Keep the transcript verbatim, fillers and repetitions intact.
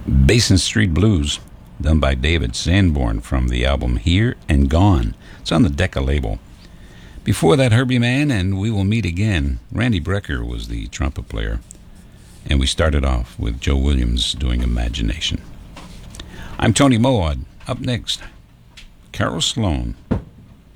Basin Street Blues, done by David Sanborn from the album Here and Gone. It's on the Decca label. Before that, Herbie Mann and We Will Meet Again. Randy Brecker was the trumpet player. And we started off with Joe Williams doing Imagination. I'm Tony Moad. Up next, Carol Sloan.